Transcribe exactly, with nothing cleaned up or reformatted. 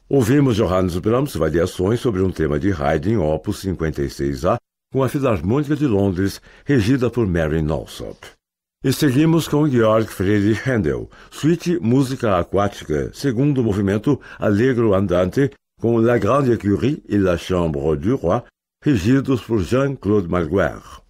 Ouvimos Johannes Brahms variações sobre um tema de Haydn, opus cinquenta e seis A, com a Filarmônica de Londres, regida por Mary Alsop. E seguimos com Georg Friedrich Händel, suíte Música Aquática, segundo movimento Allegro Andante, com La Grande Écurie e La Chambre du Roi, regidos por Jean-Claude Marguerre.